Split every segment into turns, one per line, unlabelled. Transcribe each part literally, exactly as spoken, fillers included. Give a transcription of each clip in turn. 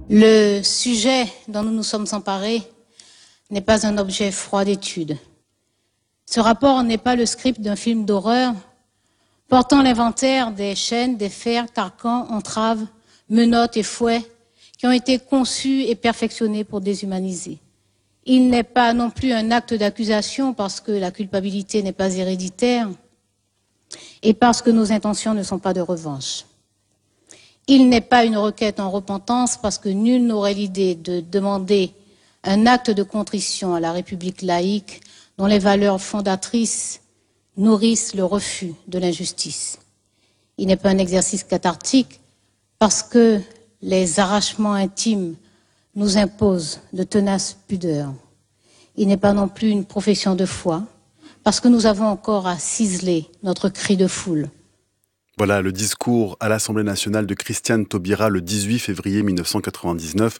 Le sujet dont nous nous sommes emparés n'est pas un objet froid d'étude. Ce rapport n'est pas le script d'un film d'horreur portant l'inventaire des chaînes, des fers, carcans, entraves, menottes et fouets qui ont été conçus et perfectionnés pour déshumaniser. Il n'est pas non plus un acte d'accusation parce que la culpabilité n'est pas héréditaire et parce que nos intentions ne sont pas de revanche. Il n'est pas une requête en repentance parce que nul n'aurait l'idée de demander un acte de contrition à la République laïque dont les valeurs fondatrices nourrissent le refus de l'injustice. Il n'est pas un exercice cathartique parce que les arrachements intimes nous imposent de tenaces pudeurs. Il n'est pas non plus une profession de foi parce que nous avons encore à ciseler notre cri de foule.
Voilà le discours à l'Assemblée nationale de Christiane Taubira le dix-huit février mille neuf cent quatre-vingt-dix-neuf,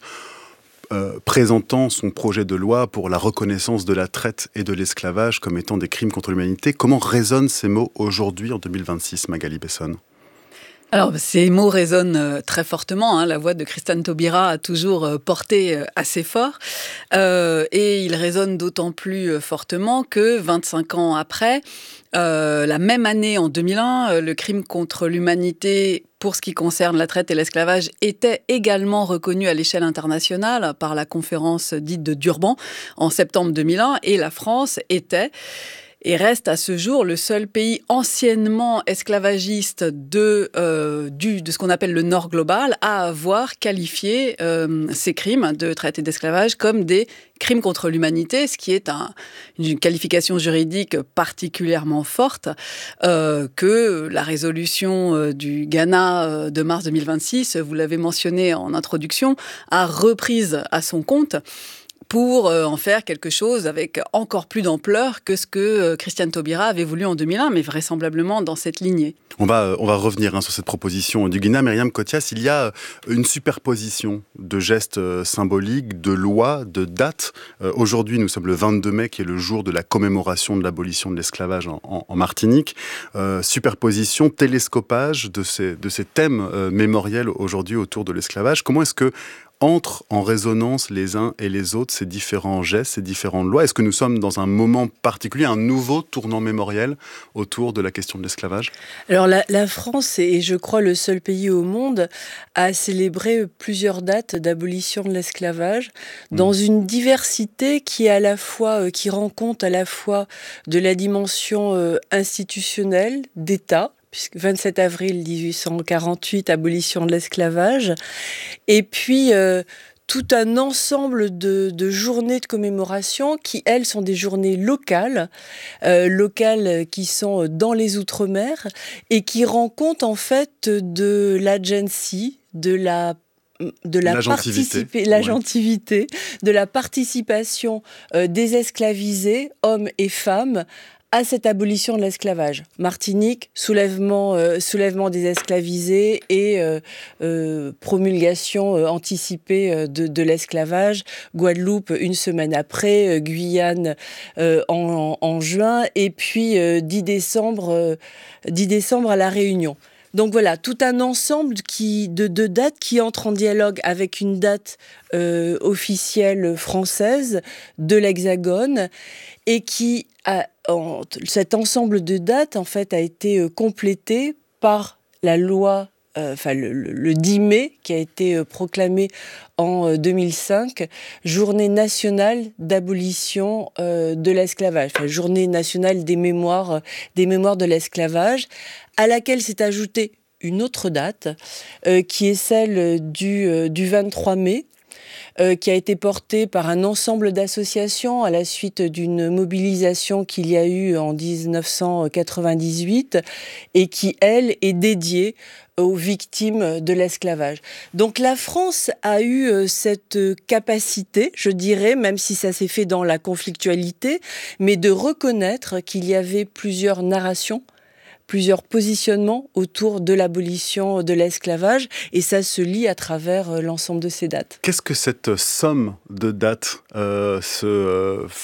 euh, présentant son projet de loi pour la reconnaissance de la traite et de l'esclavage comme étant des crimes contre l'humanité. Comment résonnent ces mots aujourd'hui en deux mille vingt-six, Magali Besson ?
Alors, ces mots résonnent très fortement. Hein. La voix de Christiane Taubira a toujours porté assez fort. Euh, et il résonne d'autant plus fortement que vingt-cinq ans après, euh, la même année, en deux mille un, le crime contre l'humanité pour ce qui concerne la traite et l'esclavage était également reconnu à l'échelle internationale par la conférence dite de Durban en septembre deux mille un. Et la France était... et reste à ce jour le seul pays anciennement esclavagiste de, euh, du, de ce qu'on appelle le Nord global à avoir qualifié euh, ces crimes de traite et d'esclavage comme des crimes contre l'humanité, ce qui est un, une qualification juridique particulièrement forte euh, que la résolution euh, du Ghana euh, de mars deux mille vingt-six, vous l'avez mentionné en introduction, a reprise à son compte pour en faire quelque chose avec encore plus d'ampleur que ce que Christiane Taubira avait voulu en deux mille un, mais vraisemblablement dans cette lignée.
On va, on va revenir hein, sur cette proposition du Guinée. Myriam Cothias, il y a une superposition de gestes symboliques, de lois, de dates. Euh, aujourd'hui, nous sommes le vingt-deux mai, qui est le jour de la commémoration de l'abolition de l'esclavage en, en, en Martinique. Euh, superposition, télescopage de ces, de ces thèmes euh, mémoriels aujourd'hui autour de l'esclavage. Comment est-ce que entrent en résonance les uns et les autres ces différents gestes, ces différentes lois? Est-ce que nous sommes dans un moment particulier, un nouveau tournant mémoriel autour de la question de l'esclavage?
Alors la, la France est, je crois, le seul pays au monde à célébrer plusieurs dates d'abolition de l'esclavage dans mmh. une diversité qui est à la fois, euh, qui rend compte à la fois de la dimension euh, institutionnelle d'État, puisque vingt-sept avril dix-huit cent quarante-huit, abolition de l'esclavage, et puis euh, tout un ensemble de, de journées de commémoration qui, elles, sont des journées locales, euh, locales qui sont dans les Outre-mer, et qui rendent compte, en fait, de l'agency, de la de la
l'agentivité,
l'agentivité ouais. de la participation euh, des esclavisés, hommes et femmes, à cette abolition de l'esclavage. Martinique, soulèvement, euh, soulèvement des esclavisés et euh, euh, promulgation euh, anticipée euh, de, de l'esclavage. Guadeloupe, une semaine après, euh, Guyane euh, en, en, en juin, et puis euh, dix décembre, euh, dix décembre à La Réunion. Donc voilà, tout un ensemble qui, de, de dates qui entrent en dialogue avec une date euh, officielle française de l'Hexagone et qui, a, en, cet ensemble de dates en fait a été euh, complété par la loi, euh, enfin le, le, le dix mai qui a été euh, proclamé en euh, deux mille cinq, journée nationale d'abolition euh, de l'esclavage, enfin journée nationale des mémoires, euh, des mémoires de l'esclavage, à laquelle s'est ajoutée une autre date, euh, qui est celle du, euh, du vingt-trois mai, euh, qui a été portée par un ensemble d'associations à la suite d'une mobilisation qu'il y a eu en dix-neuf cent quatre-vingt-dix-huit et qui, elle, est dédiée aux victimes de l'esclavage. Donc la France a eu euh, cette capacité, je dirais, même si ça s'est fait dans la conflictualité, mais de reconnaître qu'il y avait plusieurs narrations, plusieurs positionnements autour de l'abolition de l'esclavage, et ça se lit à travers l'ensemble de ces dates.
Qu'est-ce que cette somme de dates, euh, ce, euh,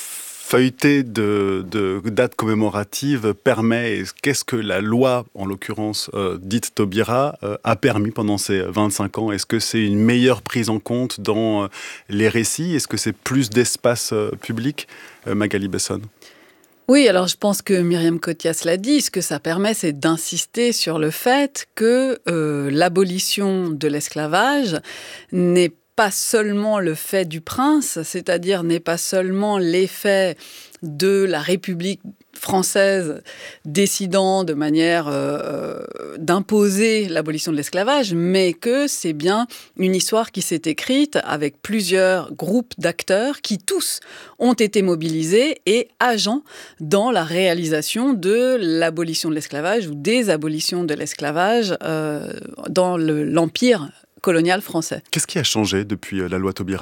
feuilleté de, de dates commémoratives permet, et qu'est-ce que la loi, en l'occurrence euh, dite Taubira, euh, a permis pendant ces vingt-cinq ans? Est-ce que c'est une meilleure prise en compte dans euh, les récits? Est-ce que c'est plus d'espace euh, public? euh, Magali Besson.
Oui, alors je pense que Myriam Cothias l'a dit, ce que ça permet, c'est d'insister sur le fait que euh, l'abolition de l'esclavage n'est pas seulement le fait du prince, c'est-à-dire n'est pas seulement l'effet de la République française décidant de manière euh, d'imposer l'abolition de l'esclavage, mais que c'est bien une histoire qui s'est écrite avec plusieurs groupes d'acteurs qui tous ont été mobilisés et agents dans la réalisation de l'abolition de l'esclavage ou des abolitions de l'esclavage euh, dans le, l'empire colonial français.
Qu'est-ce qui a changé depuis la loi Taubira ?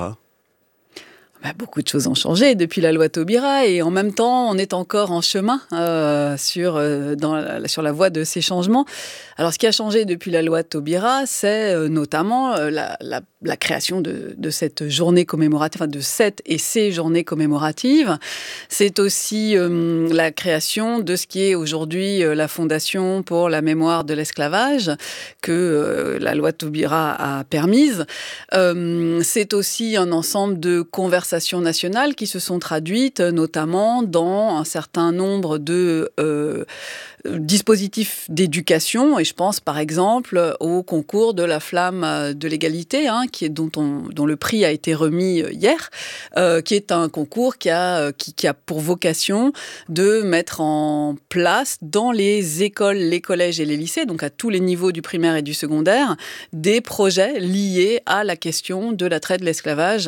Bah, beaucoup de choses ont changé depuis la loi Taubira et en même temps, on est encore en chemin euh, sur, euh, dans la, sur la voie de ces changements. Alors, ce qui a changé depuis la loi Taubira, c'est euh, notamment euh, la, la, la création de, de cette journée commémorative, enfin de cette et ces journées commémoratives. C'est aussi euh, la création de ce qui est aujourd'hui euh, la Fondation pour la mémoire de l'esclavage que euh, la loi Taubira a permise. Euh, c'est aussi un ensemble de conversations nationales qui se sont traduites notamment dans un certain nombre de euh, dispositifs d'éducation, et je pense par exemple au concours de la flamme de l'égalité, hein, qui est, dont, on, dont le prix a été remis hier, euh, qui est un concours qui a, qui, qui a pour vocation de mettre en place dans les écoles, les collèges et les lycées, donc à tous les niveaux du primaire et du secondaire, des projets liés à la question de la traite de l'esclavage,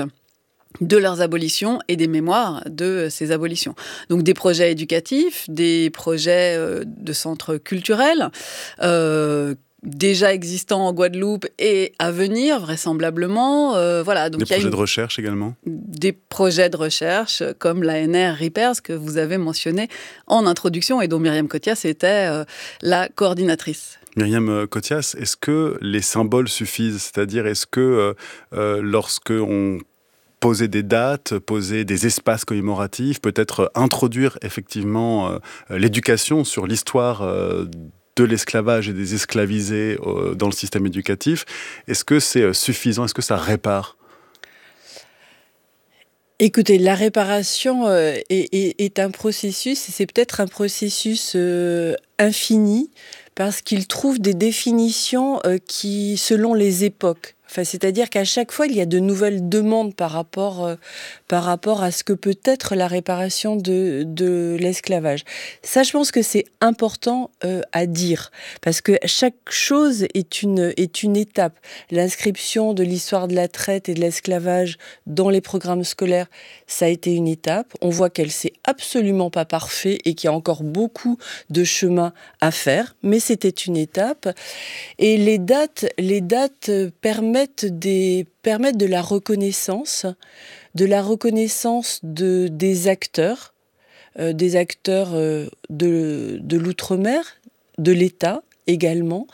de leurs abolitions et des mémoires de ces abolitions. Donc des projets éducatifs, des projets euh, de centres culturels, euh, déjà existants en Guadeloupe et à venir, vraisemblablement. Euh, voilà. Donc,
des projets
une,
de recherche également?
Des projets de recherche comme l'A N R Repairs que vous avez mentionné en introduction et dont Myriam Cothias était euh, la coordinatrice.
Myriam Cothias, est-ce que les symboles suffisent? C'est-à-dire, est-ce que euh, euh, lorsque on poser des dates, poser des espaces commémoratifs, peut-être introduire effectivement euh, l'éducation sur l'histoire euh, de l'esclavage et des esclavisés euh, dans le système éducatif. Est-ce que c'est euh, suffisant? Est-ce que ça répare?
Écoutez, la réparation euh, est, est, est un processus, et c'est peut-être un processus euh, infini, parce qu'il trouve des définitions euh, qui, selon les époques. Enfin, c'est-à-dire qu'à chaque fois, il y a de nouvelles demandes par rapport, euh, par rapport à ce que peut être la réparation de, de l'esclavage. Ça, je pense que c'est important euh, à dire, parce que chaque chose est une, est une étape. L'inscription de l'histoire de la traite et de l'esclavage dans les programmes scolaires, ça a été une étape. On voit qu'elle s'est absolument pas parfaite et qu'il y a encore beaucoup de chemin à faire, mais c'était une étape. Et les dates, les dates permettent Des, permettent de la reconnaissance, de la reconnaissance de, des acteurs, euh, des acteurs euh, de, de l'outre-mer, de l'État également.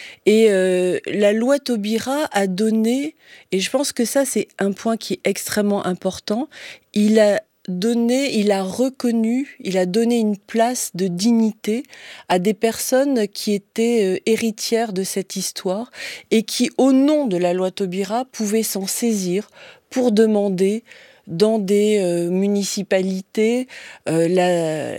Et euh, la loi Taubira a donné, et je pense que ça c'est un point qui est extrêmement important, il a donné, il a reconnu, il a donné une place de dignité à des personnes qui étaient euh, héritières de cette histoire et qui, au nom de la loi Taubira, pouvaient s'en saisir pour demander dans des euh, municipalités euh, la,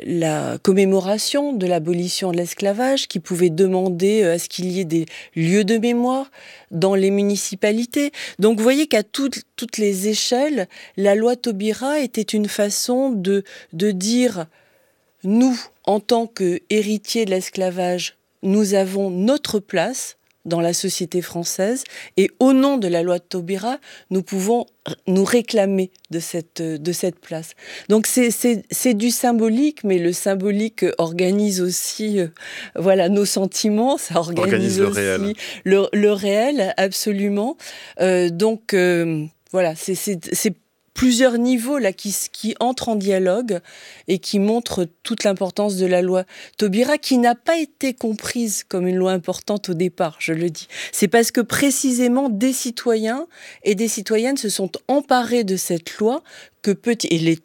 la commémoration de l'abolition de l'esclavage, qui pouvaient demander euh, à ce qu'il y ait des lieux de mémoire dans les municipalités. Donc vous voyez qu'à toutes, toutes les échelles, la loi Taubira était une façon de, de dire, nous, en tant qu'héritiers de l'esclavage, nous avons notre place dans la société française, et au nom de la loi de Taubira, nous pouvons nous réclamer de cette, de cette place. Donc c'est, c'est, c'est du symbolique, mais le symbolique organise aussi euh, voilà, nos sentiments, ça organise, organise le aussi réel. Le, le réel, absolument. Euh, donc euh, voilà, c'est, c'est, c'est plusieurs niveaux là qui, qui entrent en dialogue et qui montrent toute l'importance de la loi Taubira, qui n'a pas été comprise comme une loi importante au départ, je le dis. C'est parce que précisément des citoyens et des citoyennes se sont emparés de cette loi que petit, et l'État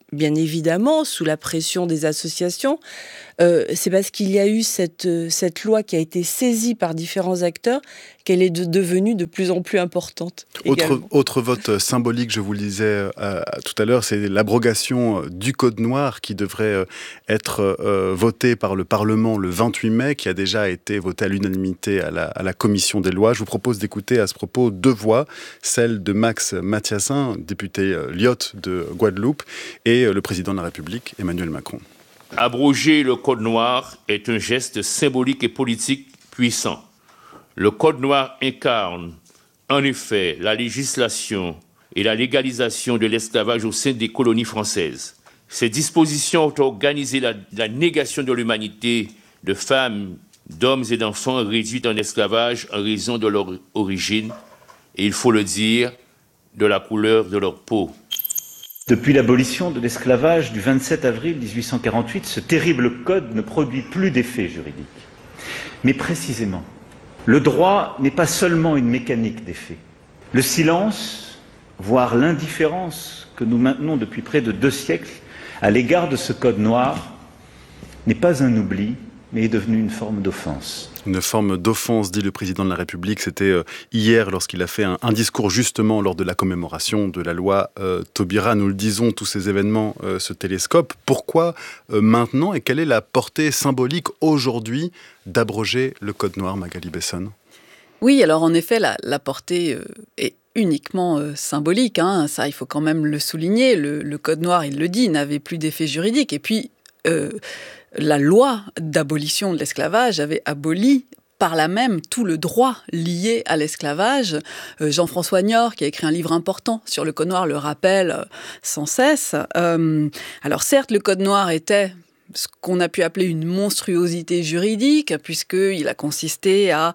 bien évidemment, sous la pression des associations, euh, c'est parce qu'il y a eu cette, cette loi qui a été saisie par différents acteurs qu'elle est de, devenue de plus en plus importante.
Autre, autre vote symbolique, je vous le disais euh, tout à l'heure, c'est l'abrogation du Code noir qui devrait euh, être euh, voté par le Parlement le vingt-huit mai, qui a déjà été voté à l'unanimité à la, à la Commission des lois. Je vous propose d'écouter à ce propos deux voix, celle de Max Mathiassin, député euh, Lyotte de Guadeloupe, et euh, le président de la République, Emmanuel Macron.
Abroger le Code noir est un geste symbolique et politique puissant. Le Code noir incarne, en effet, la législation et la légalisation de l'esclavage au sein des colonies françaises. Ces dispositions ont organisé la, la négation de l'humanité de femmes, d'hommes et d'enfants réduits en esclavage en raison de leur origine, et il faut le dire, de la couleur de leur peau.
Depuis l'abolition de l'esclavage du vingt-sept avril mille huit cent quarante-huit, ce terrible code ne produit plus d'effet juridique. Mais précisément, le droit n'est pas seulement une mécanique d'effet. Le silence, voire l'indifférence que nous maintenons depuis près de deux siècles à l'égard de ce code noir, n'est pas un oubli, mais est devenu une forme d'offense.
Une forme d'offense, dit le président de la République. C'était hier lorsqu'il a fait un, un discours justement lors de la commémoration de la loi euh, Taubira. Nous le disons, tous ces événements euh, se télescopent. Pourquoi euh, maintenant et quelle est la portée symbolique aujourd'hui d'abroger le Code noir, Magali Besson ?
Oui, alors en effet, la, la portée euh, est uniquement euh, symbolique. Hein. Ça, il faut quand même le souligner. Le, le Code noir, il le dit, n'avait plus d'effet juridique. Et puis... Euh, La loi d'abolition de l'esclavage avait aboli par là même tout le droit lié à l'esclavage. Euh, Jean-François Niort, qui a écrit un livre important sur le Code noir, le rappelle euh, sans cesse. Euh, alors certes, le Code noir était ce qu'on a pu appeler une monstruosité juridique, puisqu'il a consisté à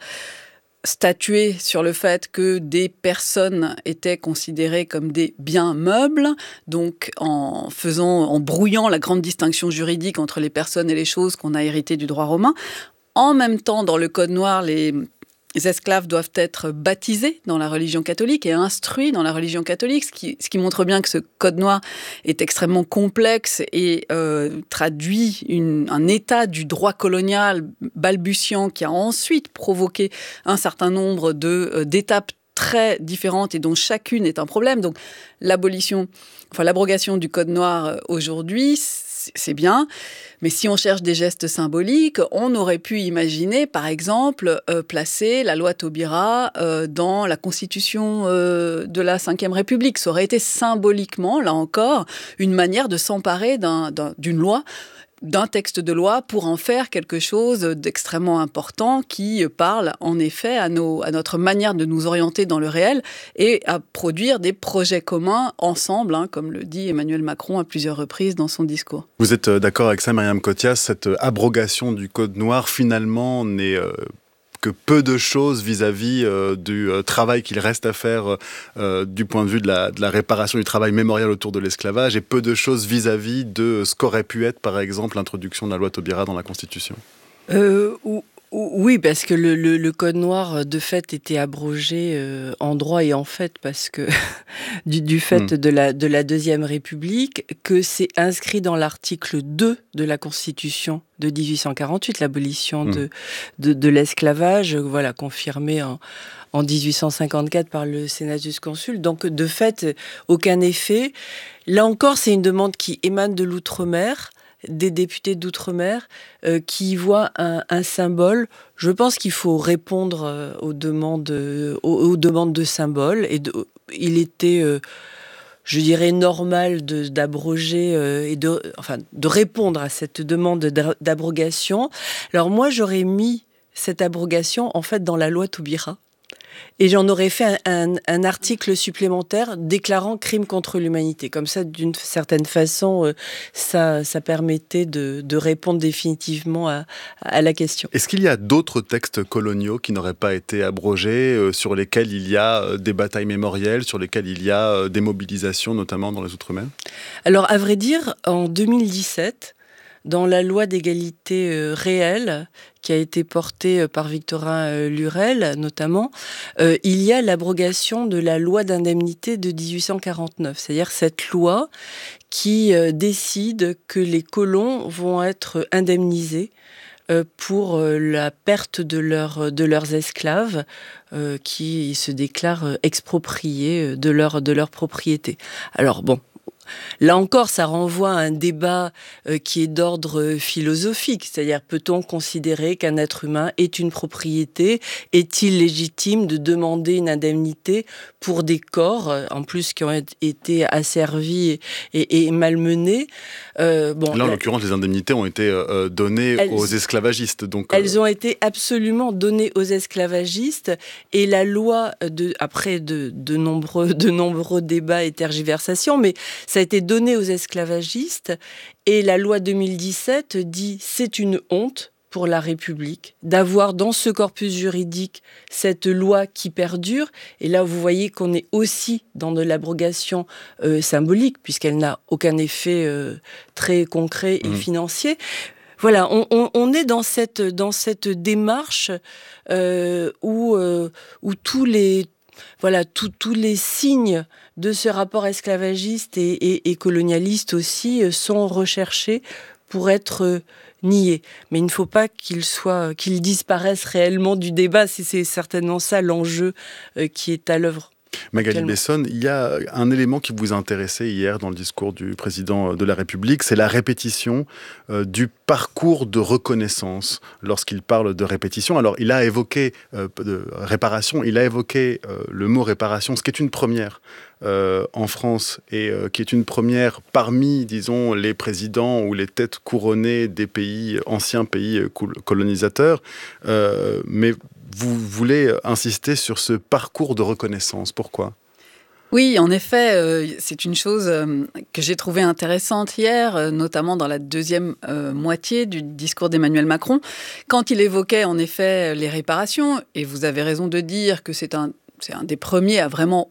statuer sur le fait que des personnes étaient considérées comme des biens meubles, donc en faisant, en brouillant la grande distinction juridique entre les personnes et les choses qu'on a héritées du droit romain. En même temps, dans le Code noir, les Les esclaves doivent être baptisés dans la religion catholique et instruits dans la religion catholique, ce qui, ce qui montre bien que ce Code noir est extrêmement complexe et euh, traduit une, un état du droit colonial balbutiant qui a ensuite provoqué un certain nombre de, euh, d'étapes très différentes et dont chacune est un problème. Donc l'abolition, enfin l'abrogation du Code noir aujourd'hui, c'est bien, mais si on cherche des gestes symboliques, on aurait pu imaginer, par exemple, euh, placer la loi Taubira euh, dans la Constitution euh, de la cinquième République. Ça aurait été symboliquement, là encore, une manière de s'emparer d'un, d'un, d'une loi, d'un texte de loi pour en faire quelque chose d'extrêmement important qui parle en effet à, nos, à notre manière de nous orienter dans le réel et à produire des projets communs ensemble, hein, comme le dit Emmanuel Macron à plusieurs reprises dans son discours.
Vous êtes d'accord avec ça, Myriam Cothias, cette abrogation du Code noir finalement n'est euh, que peu de choses vis-à-vis euh, du euh, travail qu'il reste à faire euh, du point de vue de la, de la réparation du travail mémorial autour de l'esclavage et peu de choses vis-à-vis de ce qu'aurait pu être, par exemple, l'introduction de la loi Taubira dans la Constitution.
Euh, ou... Oui, parce que le, le, le Code noir, de fait, était abrogé euh, en droit et en fait, parce que du, du fait mmh. de, la, de la Deuxième République, que c'est inscrit dans l'article deux de la Constitution de dix-huit cent quarante-huit, l'abolition mmh. de, de, de l'esclavage, voilà, confirmée en, en dix-huit cent cinquante-quatre par le Senatus Consul. Donc, de fait, aucun effet. Là encore, c'est une demande qui émane de l'outre-mer, des députés d'outre-mer euh, qui y voient un, un symbole. Je pense qu'il faut répondre euh, aux, demandes, euh, aux, aux demandes de symboles. Et de, il était, euh, je dirais, normal de, d'abroger euh, et de, enfin, de répondre à cette demande d'abrogation. Alors moi, j'aurais mis cette abrogation en fait dans la loi Taubira. Et j'en aurais fait un, un, un article supplémentaire déclarant crime contre l'humanité. Comme ça, d'une certaine façon, euh, ça, ça permettait de, de répondre définitivement à, à la question.
Est-ce qu'il y a d'autres textes coloniaux qui n'auraient pas été abrogés, euh, sur lesquels il y a euh, des batailles mémorielles, sur lesquels il y a euh, des mobilisations, notamment dans les Outre-mer ?
Alors, à vrai dire, en deux mille dix-sept... dans la loi d'égalité euh, réelle, qui a été portée par Victorin euh, Lurel notamment, euh, il y a l'abrogation de la loi d'indemnité de dix-huit cent quarante-neuf. C'est-à-dire cette loi qui euh, décide que les colons vont être indemnisés euh, pour euh, la perte de, leur, de leurs esclaves euh, qui se déclarent expropriés de leur, de leur propriété. Alors bon, là encore, ça renvoie à un débat euh, qui est d'ordre philosophique, c'est-à-dire peut-on considérer qu'un être humain est une propriété ? Est-il légitime de demander une indemnité pour des corps, en plus qui ont été asservis et, et malmenés ? euh, bon,
Là, en l'occurrence, les indemnités ont été euh, données elles, aux esclavagistes. Donc, euh...
Elles ont été absolument données aux esclavagistes, et la loi, de, après de, de, nombreux, de nombreux débats et tergiversations, mais ça a été donné aux esclavagistes, et la loi deux mille dix-sept dit « c'est une honte pour la République d'avoir dans ce corpus juridique cette loi qui perdure ». Et là, vous voyez qu'on est aussi dans de l'abrogation euh, symbolique, puisqu'elle n'a aucun effet euh, très concret et mmh. financier. Voilà, on, on, on est dans cette, dans cette démarche euh, où, euh, où tous les... Voilà, tous les signes de ce rapport esclavagiste et, et, et colonialiste aussi sont recherchés pour être niés. Mais il ne faut pas qu'ils soient, qu'ils disparaissent réellement du débat. C'est certainement ça l'enjeu qui est à l'œuvre.
Magali Besson, il y a un élément qui vous a intéressé hier dans le discours du président de la République, c'est la répétition euh, du parcours de reconnaissance lorsqu'il parle de répétition. Alors, il a évoqué euh, de réparation, il a évoqué euh, le mot réparation, ce qui est une première euh, en France et euh, qui est une première parmi, disons, les présidents ou les têtes couronnées des pays, anciens pays colonisateurs. Euh, mais vous voulez insister sur ce parcours de reconnaissance. Pourquoi ?
Oui, en effet, euh, c'est une chose euh, que j'ai trouvée intéressante hier, euh, notamment dans la deuxième euh, moitié du discours d'Emmanuel Macron, quand il évoquait en effet les réparations, et vous avez raison de dire que c'est un, c'est un des premiers à vraiment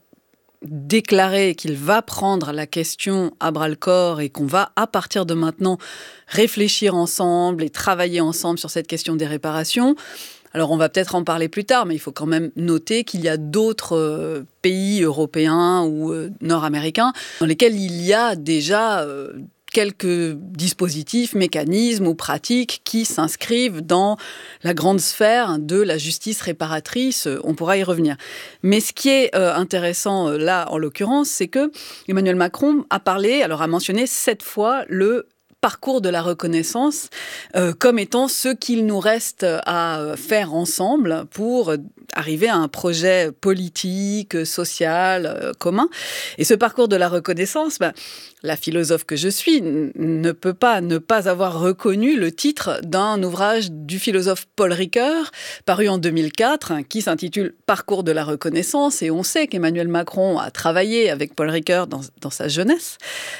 déclarer qu'il va prendre la question à bras-le-corps et qu'on va, à partir de maintenant, réfléchir ensemble et travailler ensemble sur cette question des réparations. Alors, on va peut-être en parler plus tard, mais il faut quand même noter qu'il y a d'autres euh, pays européens ou euh, nord-américains dans lesquels il y a déjà euh, quelques dispositifs, mécanismes ou pratiques qui s'inscrivent dans la grande sphère de la justice réparatrice. On pourra y revenir. Mais ce qui est euh, intéressant euh, là, en l'occurrence, c'est que Emmanuel Macron a parlé, alors a mentionné sept fois le parcours de la reconnaissance euh, comme étant ce qu'il nous reste à faire ensemble pour arriver à un projet politique, social, euh, commun. Et ce parcours de la reconnaissance, ben, la philosophe que je suis n- ne peut pas ne pas avoir reconnu le titre d'un ouvrage du philosophe Paul Ricoeur, paru en deux mille quatre, hein, qui s'intitule « Parcours de la reconnaissance ». Et on sait qu'Emmanuel Macron a travaillé avec Paul Ricoeur dans, dans sa jeunesse.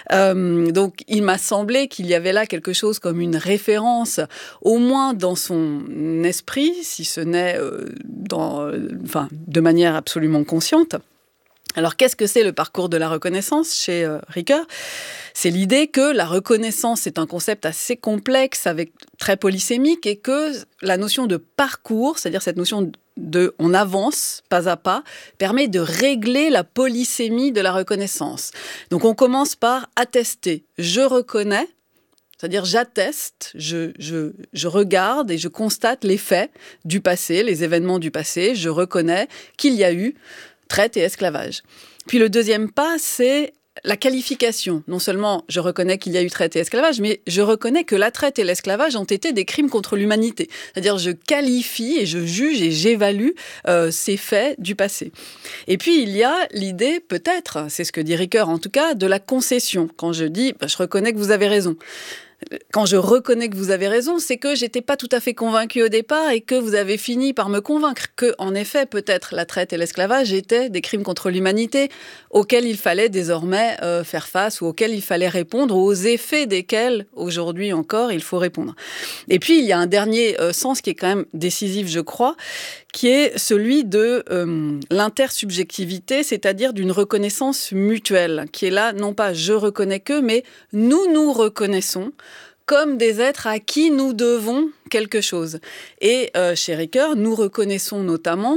Euh, donc, il m'a semblé qu'il y avait là quelque chose comme une référence, au moins dans son esprit, si ce n'est euh, dans, euh, enfin, de manière absolument consciente. Alors, qu'est-ce que c'est le parcours de la reconnaissance chez euh, Ricoeur ? C'est l'idée que la reconnaissance est un concept assez complexe, avec, très polysémique, et que la notion de parcours, c'est-à-dire cette notion de on avance pas à pas, permet de régler la polysémie de la reconnaissance. Donc, on commence par attester. Je reconnais. C'est-à-dire, j'atteste, je, je, je regarde et je constate les faits du passé, les événements du passé. Je reconnais qu'il y a eu traite et esclavage. Puis le deuxième pas, c'est la qualification. Non seulement je reconnais qu'il y a eu traite et esclavage, mais je reconnais que la traite et l'esclavage ont été des crimes contre l'humanité. C'est-à-dire, je qualifie et je juge et j'évalue euh, ces faits du passé. Et puis, il y a l'idée, peut-être, c'est ce que dit Ricoeur en tout cas, de la concession. Quand je dis, bah, je reconnais que vous avez raison. Quand je reconnais que vous avez raison, c'est que j'étais pas tout à fait convaincue au départ et que vous avez fini par me convaincre que, en effet, peut-être la traite et l'esclavage étaient des crimes contre l'humanité auxquels il fallait désormais euh, faire face ou auxquels il fallait répondre, ou aux effets desquels, aujourd'hui encore, il faut répondre. Et puis, il y a un dernier euh, sens qui est quand même décisif, je crois, qui est celui de euh, l'intersubjectivité, c'est-à-dire d'une reconnaissance mutuelle, qui est là, non pas « je reconnais que », mais « nous nous reconnaissons » comme des êtres à qui nous devons quelque chose. Et euh, chez Ricoeur, nous reconnaissons notamment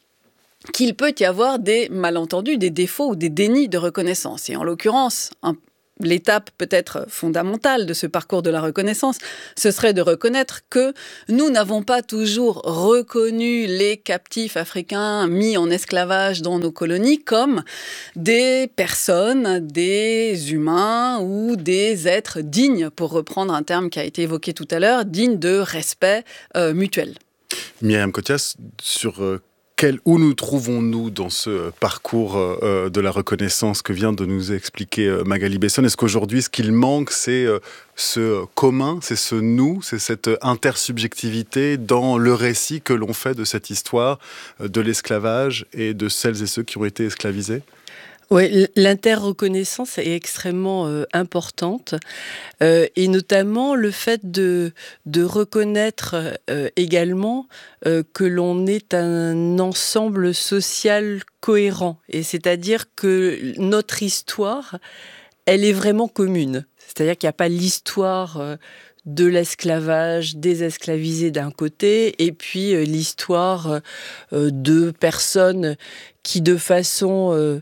qu'il peut y avoir des malentendus, des défauts ou des dénis de reconnaissance. Et en l'occurrence, un l'étape peut-être fondamentale de ce parcours de la reconnaissance, ce serait de reconnaître que nous n'avons pas toujours reconnu les captifs africains mis en esclavage dans nos colonies comme des personnes, des humains ou des êtres dignes, pour reprendre un terme qui a été évoqué tout à l'heure, dignes de respect euh, mutuel.
Myriam Cottias, sur euh, quel, où nous trouvons-nous dans ce parcours euh, de la reconnaissance que vient de nous expliquer euh, Magali Besson? Est-ce qu'aujourd'hui, ce qu'il manque, c'est euh, ce commun, c'est ce nous, c'est cette intersubjectivité dans le récit que l'on fait de cette histoire euh, de l'esclavage et de celles et ceux qui ont été esclavisés?
Oui, l'interreconnaissance est extrêmement euh, importante euh, et notamment le fait de, de reconnaître euh, également euh, que l'on est un ensemble social cohérent, et c'est-à-dire que notre histoire, elle est vraiment commune. C'est-à-dire qu'il n'y a pas l'histoire euh, de l'esclavage, des esclavisés d'un côté, et puis euh, l'histoire euh, de personnes qui, de façon euh,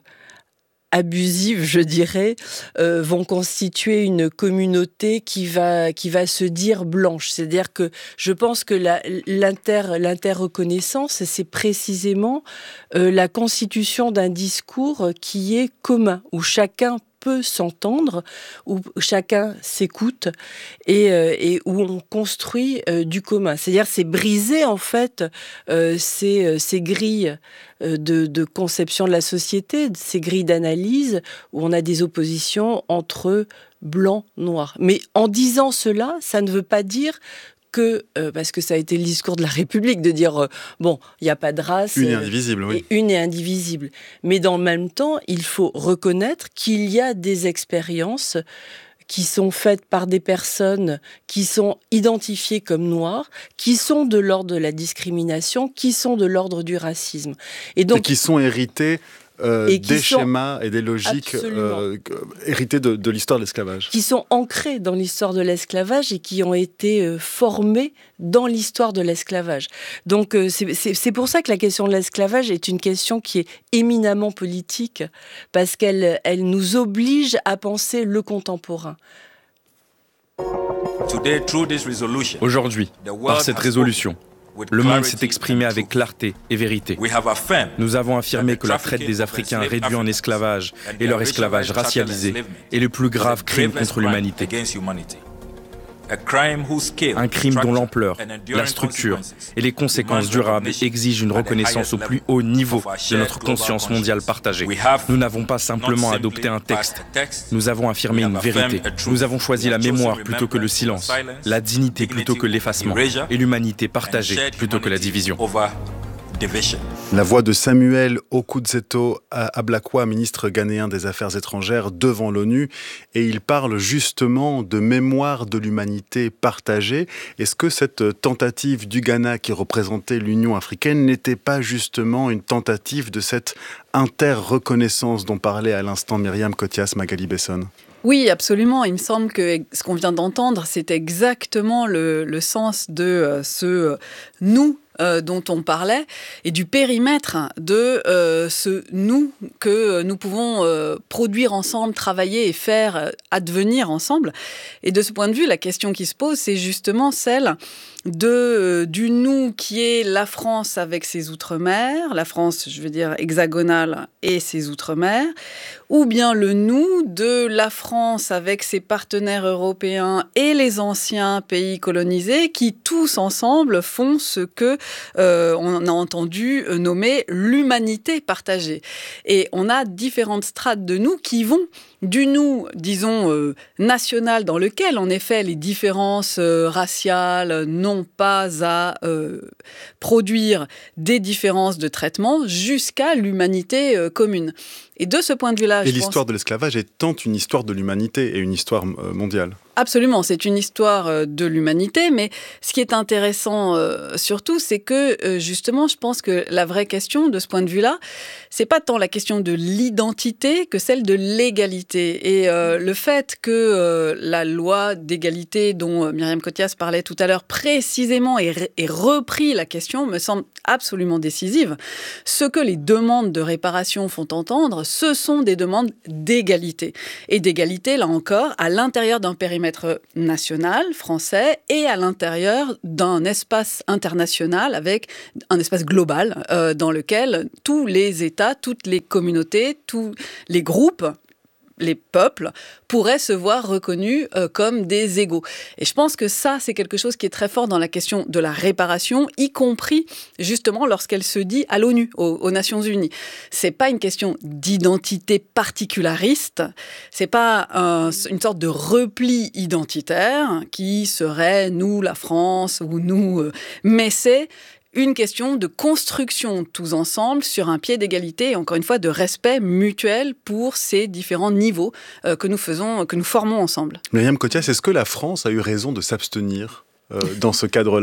abusives, je dirais, euh, vont constituer une communauté qui va, qui va se dire blanche. C'est-à-dire que je pense que la, l'inter, l'interreconnaissance, c'est précisément euh, la constitution d'un discours qui est commun, où chacun peut s'entendre, où chacun s'écoute et, euh, et où on construit euh, du commun. C'est-à-dire c'est briser en fait euh, ces, ces grilles de, de conception de la société, ces grilles d'analyse où on a des oppositions entre blanc, noir. Mais en disant cela, ça ne veut pas dire que, euh, parce que ça a été le discours de la République, de dire, euh, bon, il n'y a pas de race.
Une et indivisible, euh, oui.
Et une et indivisible. Mais dans le même temps, il faut reconnaître qu'il y a des expériences qui sont faites par des personnes qui sont identifiées comme noires, qui sont de l'ordre de la discrimination, qui sont de l'ordre du racisme.
Et, donc, et qui sont héritées Euh, et des
sont,
schémas et des logiques euh, hérités de, de l'histoire de l'esclavage.
Qui sont ancrés dans l'histoire de l'esclavage et qui ont été euh, formés dans l'histoire de l'esclavage. Donc euh, c'est, c'est, c'est pour ça que la question de l'esclavage est une question qui est éminemment politique, parce qu'elle elle nous oblige à penser le contemporain.
Aujourd'hui, par cette résolution, le monde s'est exprimé avec clarté et vérité. Nous avons affirmé que la traite des Africains réduits en esclavage et leur esclavage racialisé est le plus grave crime contre l'humanité. Un crime dont l'ampleur, la structure et les conséquences durables exigent une reconnaissance au plus haut niveau de notre conscience mondiale partagée. Nous n'avons pas simplement adopté un texte, nous avons affirmé une vérité. Nous avons choisi la mémoire plutôt que le silence, la dignité plutôt que l'effacement et l'humanité partagée plutôt que la division.
La voix de Samuel Okudzeto Ablakwa, ministre ghanéen des Affaires étrangères, devant l'ONU, et il parle justement de mémoire de l'humanité partagée. Est-ce que cette tentative du Ghana, qui représentait l'Union africaine, n'était pas justement une tentative de cette inter-reconnaissance dont parlait à l'instant Myriam Cottias, Magali Besson ?
Oui, absolument. Il me semble que ce qu'on vient d'entendre, c'est exactement le, le sens de euh, ce euh, « nous » Euh, dont on parlait, et du périmètre de euh, ce nous que nous pouvons euh, produire ensemble, travailler et faire euh, advenir ensemble. Et de ce point de vue, la question qui se pose, c'est justement celle de, euh, du nous qui est la France avec ses outre-mer, la France, je veux dire, hexagonale et ses outre-mer, ou bien le nous de la France avec ses partenaires européens et les anciens pays colonisés qui tous ensemble font ce que Euh, on a entendu nommer l'humanité partagée. Et on a différentes strates de nous qui vont du nous, disons, euh, national, dans lequel, en effet, les différences euh, raciales n'ont pas à euh, produire des différences de traitement, jusqu'à l'humanité euh, commune. Et de ce point de vue-là,
et
je
l'histoire
pense...
de l'esclavage est tant une histoire de l'humanité et une histoire euh, mondiale.
Absolument, c'est une histoire de l'humanité, mais ce qui est intéressant euh, surtout, c'est que euh, justement, je pense que la vraie question de ce point de vue-là, c'est pas tant la question de l'identité que celle de l'égalité. Et euh, le fait que euh, la loi d'égalité dont euh, Myriam Cothias parlait tout à l'heure précisément ait, ait repris la question me semble absolument décisive. Ce que les demandes de réparation font entendre, ce sont des demandes d'égalité. Et d'égalité, là encore, à l'intérieur d'un périmètre national, français, et à l'intérieur d'un espace international avec un espace global euh, dans lequel tous les États, toutes les communautés, tous les groupes, les peuples pourraient se voir reconnus euh, comme des égaux. Et je pense que ça, c'est quelque chose qui est très fort dans la question de la réparation, y compris justement lorsqu'elle se dit à l'ONU, aux, aux Nations Unies. C'est pas une question d'identité particulariste, c'est pas un, une sorte de repli identitaire qui serait nous, la France, ou nous, euh, mais c'est une question de construction tous ensemble sur un pied d'égalité et encore une fois de respect mutuel pour ces différents niveaux euh, que nous faisons, que nous formons ensemble.
Myriam Cothias, est-ce que la France a eu raison de s'abstenir euh, dans ce cadre-là ?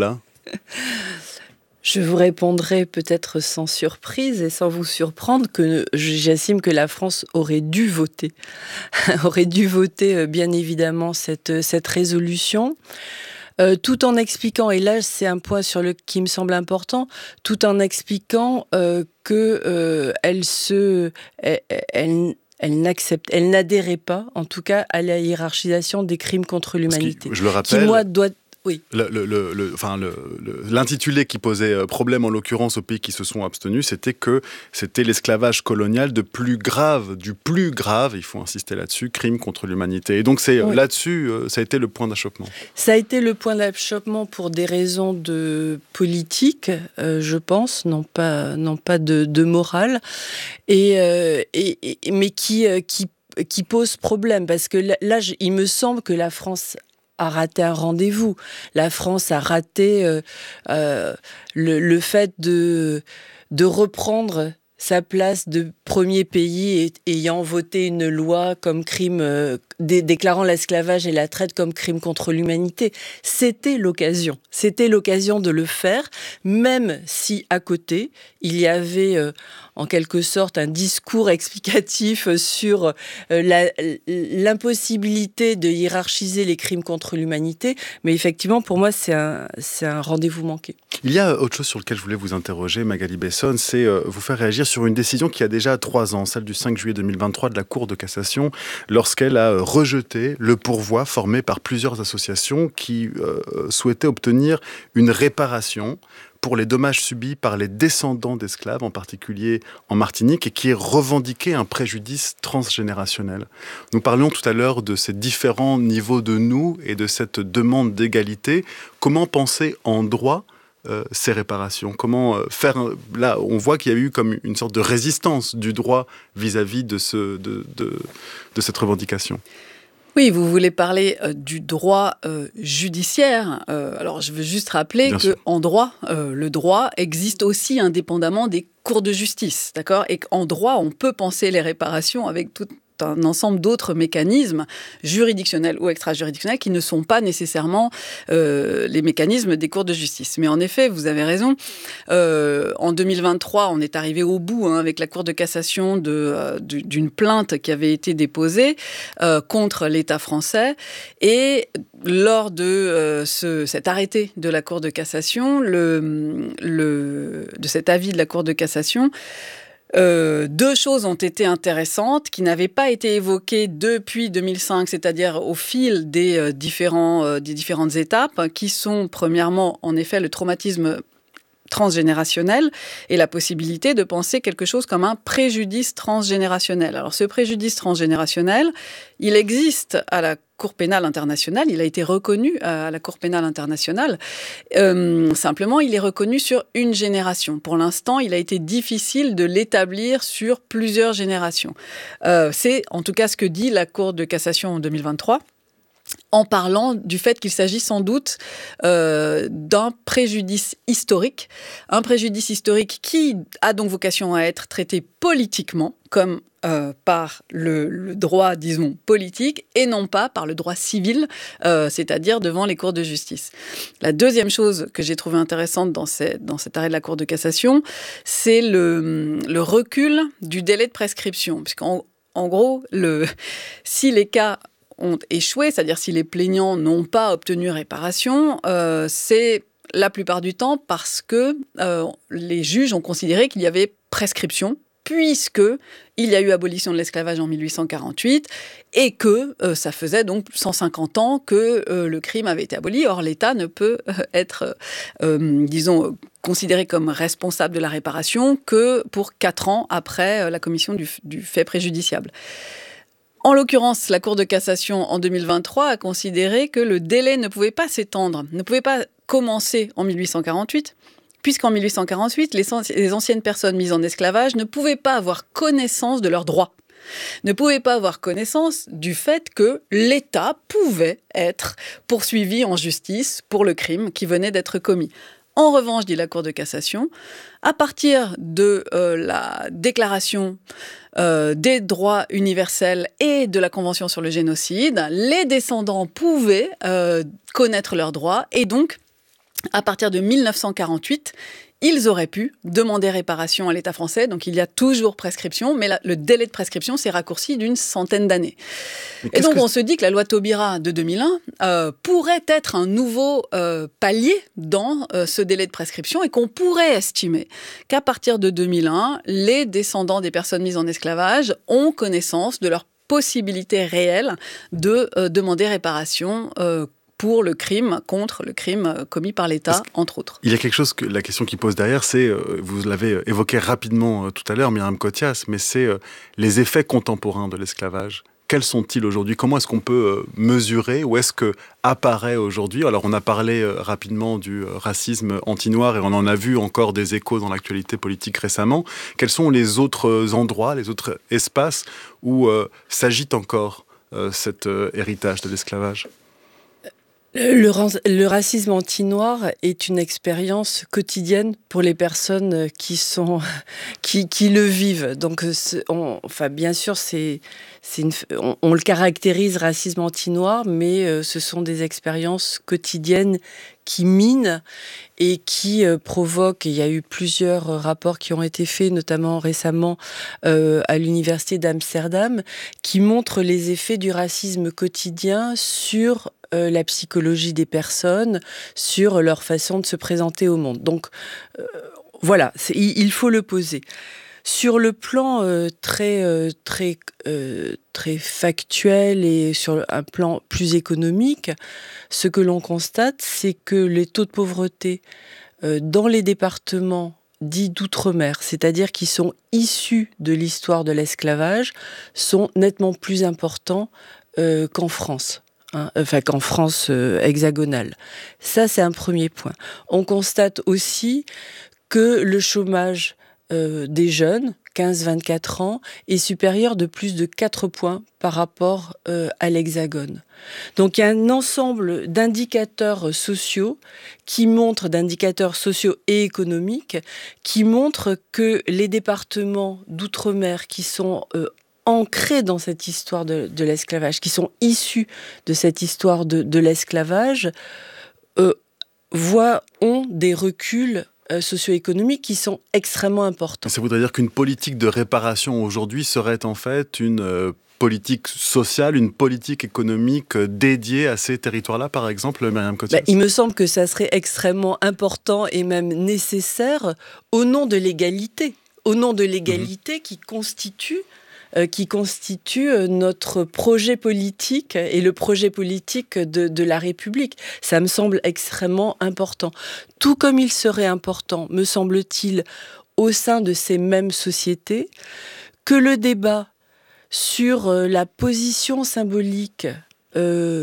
Je vous répondrai peut-être sans surprise et sans vous surprendre que j'estime que la France aurait dû voter, aurait dû voter bien évidemment cette, cette résolution. Euh, tout en expliquant, et là c'est un point sur le qui me semble important, tout en expliquant euh, que euh, elle se, elle, elle, elle n'accepte, elle n'adhérait pas, en tout cas, à la hiérarchisation des crimes contre l'humanité.
Qui, je le rappelle.
Qui moi doit Oui.
Le, le, le, le, enfin, le, le, l'intitulé qui posait problème, en l'occurrence, aux pays qui se sont abstenus, c'était que c'était l'esclavage colonial de plus grave, du plus grave, il faut insister là-dessus, crime contre l'humanité. Et donc, c'est oui. là-dessus, ça a été le point d'achoppement.
Ça a été le point d'achoppement pour des raisons de politique, euh, je pense, non pas, non pas de, de morale, et, euh, et, et, mais qui, euh, qui, qui pose problème. Parce que là, je, il me semble que la France a raté un rendez-vous. La France a raté euh, euh, le, le fait de, de reprendre sa place de premier pays ayant voté une loi comme crime, euh, dé- déclarant l'esclavage et la traite comme crime contre l'humanité. C'était l'occasion. C'était l'occasion de le faire, même si à côté, il y avait euh, en quelque sorte un discours explicatif sur euh, la, l'impossibilité de hiérarchiser les crimes contre l'humanité. Mais effectivement, pour moi, c'est un, c'est un rendez-vous manqué.
Il y a autre chose sur lequel je voulais vous interroger, Magali Besson, c'est euh, vous faire réagir sur une décision qui a déjà trois ans, celle du cinq juillet deux mille vingt-trois de la Cour de cassation, lorsqu'elle a rejeté le pourvoi formé par plusieurs associations qui euh, souhaitaient obtenir une réparation pour les dommages subis par les descendants d'esclaves, en particulier en Martinique, et qui revendiquait un préjudice transgénérationnel. Nous parlions tout à l'heure de ces différents niveaux de nous et de cette demande d'égalité. Comment penser en droit Euh, ces réparations? Comment euh, faire... Là, on voit qu'il y a eu comme une sorte de résistance du droit vis-à-vis de, ce, de, de, de cette revendication.
Oui, vous voulez parler euh, du droit euh, judiciaire. Euh, alors, je veux juste rappeler qu'en droit, euh, le droit existe aussi indépendamment des cours de justice, d'accord ? Et qu'en droit, on peut penser les réparations avec tout un ensemble d'autres mécanismes juridictionnels ou extra-juridictionnels qui ne sont pas nécessairement euh, les mécanismes des cours de justice. Mais en effet, vous avez raison, euh, en deux mille vingt-trois, on est arrivé au bout hein, avec la Cour de cassation de, euh, d'une plainte qui avait été déposée euh, contre l'État français. Et lors de euh, ce, cet arrêté de la Cour de cassation, le, le, de cet avis de la Cour de cassation, Euh, deux choses ont été intéressantes qui n'avaient pas été évoquées depuis deux mille cinq, c'est-à-dire au fil des, euh, différents, euh, des différentes étapes, qui sont premièrement, en effet, le traumatisme transgénérationnel et la possibilité de penser quelque chose comme un préjudice transgénérationnel. Alors ce préjudice transgénérationnel, il existe à la Cour pénale internationale, il a été reconnu à la Cour pénale internationale. Euh, simplement, il est reconnu sur une génération. Pour l'instant, il a été difficile de l'établir sur plusieurs générations. Euh, c'est en tout cas ce que dit la Cour de cassation en deux mille vingt-trois. en parlant du fait qu'il s'agit sans doute euh, d'un préjudice historique, un préjudice historique qui a donc vocation à être traité politiquement, comme euh, par le, le droit, disons, politique, et non pas par le droit civil, euh, c'est-à-dire devant les cours de justice. La deuxième chose que j'ai trouvée intéressante dans, ces, dans cet arrêt de la Cour de cassation, c'est le, le recul du délai de prescription, puisqu'en en gros, le, si les cas ont échoué, c'est-à-dire si les plaignants n'ont pas obtenu réparation, euh, c'est la plupart du temps parce que euh, les juges ont considéré qu'il y avait prescription, puisque il y a eu abolition de l'esclavage en mille huit cent quarante-huit et que euh, ça faisait donc cent cinquante ans que euh, le crime avait été aboli. Or, l'État ne peut euh, être, euh, disons, considéré comme responsable de la réparation que pour quatre ans après euh, la commission du, du fait préjudiciable. En l'occurrence, la Cour de cassation, en deux mille vingt-trois, a considéré que le délai ne pouvait pas s'étendre, ne pouvait pas commencer en mille huit cent quarante-huit, puisqu'en mille huit cent quarante-huit, les, les anciennes personnes mises en esclavage ne pouvaient pas avoir connaissance de leurs droits, ne pouvaient pas avoir connaissance du fait que l'État pouvait être poursuivi en justice pour le crime qui venait d'être commis. En revanche, dit la Cour de cassation, à partir de euh, la déclaration euh, des droits universels et de la Convention sur le génocide, les descendants pouvaient euh, connaître leurs droits et donc, à partir de mille neuf cent quarante-huit, ils auraient pu demander réparation à l'État français. Donc, il y a toujours prescription, mais la, le délai de prescription s'est raccourci d'une centaine d'années. Et donc, que... on se dit que la loi Taubira de deux mille un euh, pourrait être un nouveau euh, palier dans euh, ce délai de prescription et qu'on pourrait estimer qu'à partir de deux mille un, les descendants des personnes mises en esclavage ont connaissance de leur possibilité réelle de euh, demander réparation euh, pour le crime, contre le crime commis par l'État, entre autres.
Il y a quelque chose que la question qui pose derrière, c'est, vous l'avez évoqué rapidement tout à l'heure, Myriam Cothias, mais c'est les effets contemporains de l'esclavage. Quels sont-ils aujourd'hui ? Comment est-ce qu'on peut mesurer ? Où est-ce que apparaît aujourd'hui ? Alors, on a parlé rapidement du racisme anti-noir et on en a vu encore des échos dans l'actualité politique récemment. Quels sont les autres endroits, les autres espaces où euh, s'agite encore euh, cet euh, héritage de l'esclavage ?
Le, le racisme anti-noir est une expérience quotidienne pour les personnes qui sont qui, qui le vivent. Donc, on, enfin, bien sûr, c'est, c'est une, on, on le caractérise racisme anti-noir, mais euh, ce sont des expériences quotidiennes qui minent et qui euh, provoquent. Il y a eu plusieurs euh, rapports qui ont été faits, notamment récemment euh, à l'université d'Amsterdam, qui montrent les effets du racisme quotidien sur Euh, la psychologie des personnes, sur leur façon de se présenter au monde. Donc, euh, voilà, c'est, il faut le poser. Sur le plan euh, très, euh, très, euh, très factuel et sur un plan plus économique, ce que l'on constate, c'est que les taux de pauvreté euh, dans les départements dits d'outre-mer, c'est-à-dire qui sont issus de l'histoire de l'esclavage, sont nettement plus importants euh, qu'en France. Hein, enfin qu'en France euh, hexagonale. Ça, c'est un premier point. On constate aussi que le chômage euh, des jeunes, quinze à vingt-quatre ans, est supérieur de plus de quatre points par rapport euh, à l'hexagone. Donc il y a un ensemble d'indicateurs sociaux qui montrent, d'indicateurs sociaux et économiques, qui montrent que les départements d'outre-mer qui sont euh, ancrés dans cette histoire de, de l'esclavage, qui sont issus de cette histoire de, de l'esclavage, euh, voient, ont des reculs euh, socio-économiques qui sont extrêmement importants.
Ça voudrait dire qu'une politique de réparation aujourd'hui serait en fait une euh, politique sociale, une politique économique dédiée à ces territoires-là, par exemple, Myriam Cothias ?
Ben, il me semble que ça serait extrêmement important et même nécessaire au nom de l'égalité, au nom de l'égalité mmh. qui constitue Euh, qui constitue euh, notre projet politique et le projet politique de, de la République. Ça me semble extrêmement important. Tout comme il serait important, me semble-t-il, au sein de ces mêmes sociétés, que le débat sur euh, la position symbolique euh,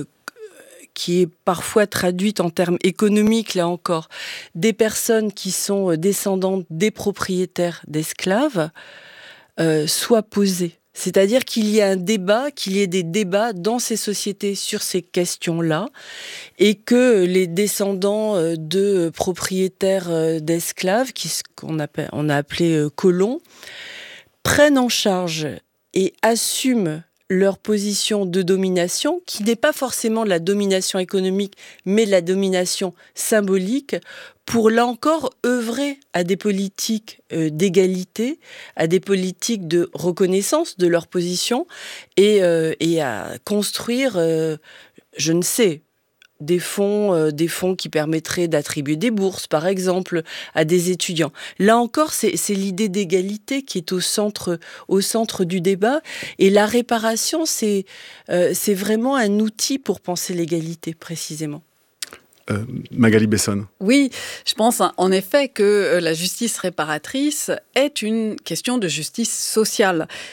qui est parfois traduite en termes économiques, là encore, des personnes qui sont descendantes des propriétaires d'esclaves, Euh, soit posée. C'est-à-dire qu'il y a un débat, qu'il y ait des débats dans ces sociétés sur ces questions-là, et que les descendants de propriétaires d'esclaves, qui, qu'on appelle, on a appelé colons, prennent en charge et assument leur position de domination, qui n'est pas forcément de la domination économique, mais de la domination symbolique, pour là encore œuvrer à des politiques euh, d'égalité, à des politiques de reconnaissance de leur position, et, euh, et à construire, euh, je ne sais, des fonds, euh, des fonds qui permettraient d'attribuer des bourses, par exemple, à des étudiants. Là encore, c'est, c'est l'idée d'égalité qui est au centre, au centre du débat. Et la réparation, c'est, euh, c'est vraiment un outil pour penser l'égalité, précisément.
Euh, Magali Besson.
Oui, je pense en effet que la justice réparatrice est une question de justice sociale.